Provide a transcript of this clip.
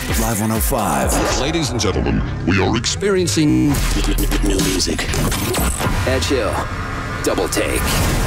Live 105. Ladies and gentlemen, we are experiencing New music. Edge Hill, Double Take.